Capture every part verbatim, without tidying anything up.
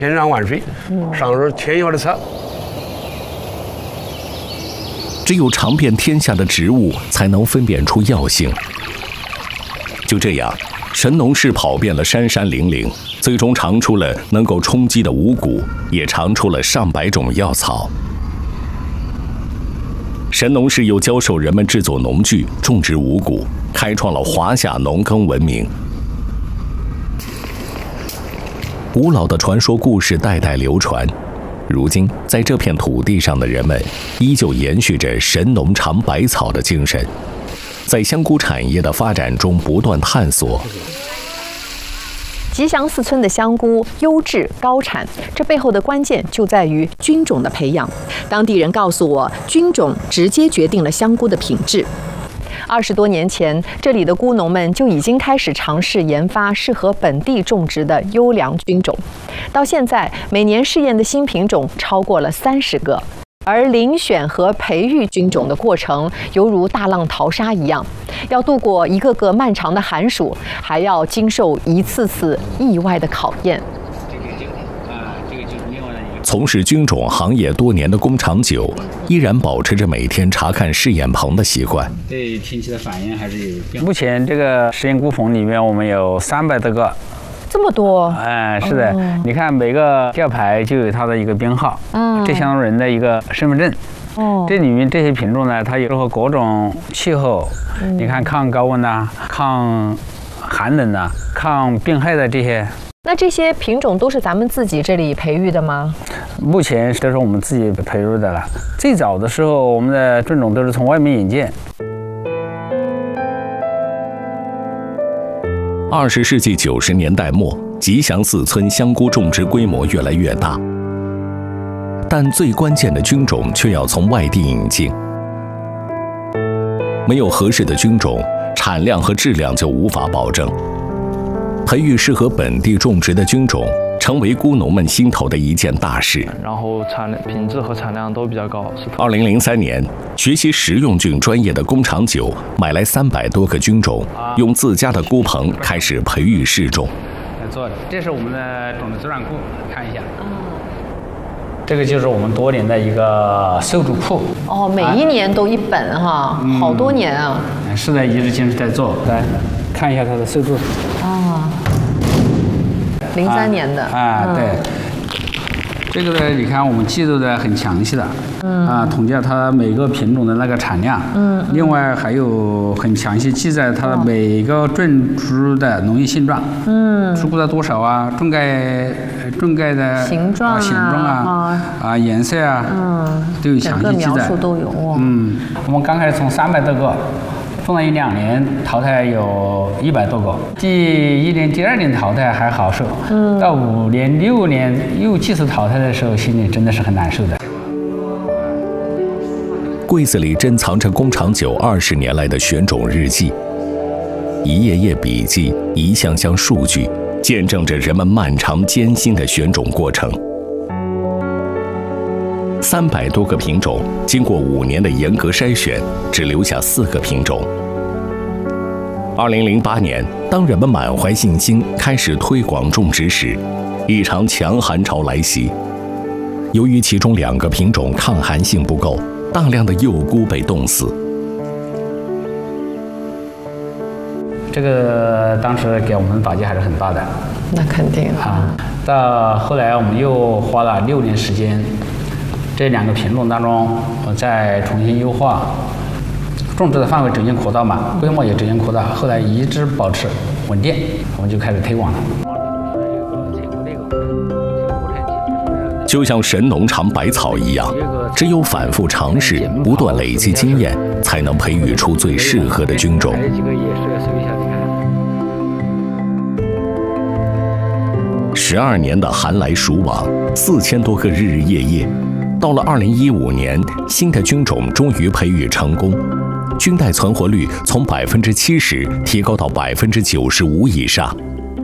千山万水，上是天要的草。 只有尝遍天下的植物，才能分辨出药性。就这样，神农氏跑遍了山山岭岭，最终尝出了能够充饥的五谷，也尝出了上百种药草。神农氏又教授人们制作农具、种植五谷，开创了华夏农耕文明。古老的传说故事代代流传，如今在这片土地上的人们依旧延续着神农尝百草的精神，在香菇产业的发展中不断探索。 吉祥寺村的香菇优质高产，这背后的关键就在于菌种的培养。当地人告诉我，菌种直接决定了香菇的品质。二十多年前，这里的菇农们就已经开始尝试研发适合本地种植的优良菌种。到现在，每年试验的新品种超过了三十个。而遴选和培育菌种的过程，犹如大浪淘沙一样，要度过一个个漫长的寒暑，还要经受一次次意外的考验。 从事菌种行业多年的工长久，依然保持着每天查看试验棚的习惯。 对天气的反应还是有变化。目前这个实验菇棚里面，我们有三百多个。 这么多？ 哎，是的，哦、你看每个吊牌就有它的一个编号，嗯，这相当于人的一个身份证。哦，这里面这些品种呢，它有适合各种气候，嗯、你看抗高温呐、啊、抗寒冷呐、啊、抗病害的这些。 那这些品种都是咱们自己这里培育的吗？ 目前都是我们自己培育的了。最早的时候，我们的菌种都是从外面引进。 二十世纪九十年代末，吉祥寺村香菇种植规模越来越大，但最关键的菌种却要从外地引进。没有合适的菌种，产量和质量就无法保证。培育适合本地种植的菌种，成为菇农们心头的一件大事。 然后产品质和产量都比较高。 二零零三年，学习食用菌专业的工长久买来三百多个菌种，用自家的菇棚开始培育试种。 来做的，这是我们的种子资料库，看一下。这个就是我们多年的一个收主库。 哦，每一年都一本哈，嗯、好多年啊。 是的，一直坚持在做。来看一下它的收注。 啊。零三年的。 啊，啊对。这个呢，你看我们记录的很详细的，嗯啊，统计了它每个品种的那个产量，嗯，另外还有很详细记载它每个种植的农业性状，嗯，植物的多少啊，种盖种盖的形状啊， 形状啊，啊颜色啊，嗯，都有详细记载， 整个描述都有哦。 嗯，我们刚开始从三百多个。种了一两年，淘汰有一百多个。第一年、第二年淘汰还好受，嗯，到五年、六年又继续淘汰的时候，心里真的是很难受的。 柜子里珍藏着工长久二十年来的选种日记，一页页笔记，一项项数据，见证着人们漫长艰辛的选种过程。三百多个品种，经过五年的严格筛选，只留下四个品种。二零零八年，当人们满怀信心开始推广种植时，一场强寒潮来袭。由于其中两个品种抗寒性不够，大量的幼菇被冻死。 这个当时给我们的打击还是很大的。 那肯定啊。到后来，我们又花了六年时间。这两个品种当中，我再重新优化，种植的范围逐渐扩大嘛，规模也逐渐扩大。后来一直保持稳定，我们就开始推广了。 就像神农尝百草一样，只有反复尝试，不断累积经验，才能培育出最适合的菌种。十二年的寒来暑往，四千多个日日夜夜。到了二零一五年，新的菌种终于培育成功，菌带存活率从百分之七十提高到百分之九十五以上。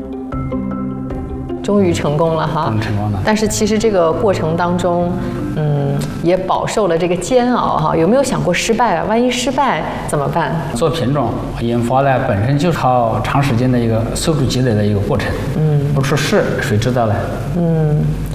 终于成功了哈！ 成功了。 但是其实这个过程当中，嗯，也饱受了这个煎熬哈。有没有想过失败啊？万一失败怎么办？ 做品种研发呢，本身就是靠长时间的一个收集积累的一个过程。嗯，不出事谁知道呢？ 嗯。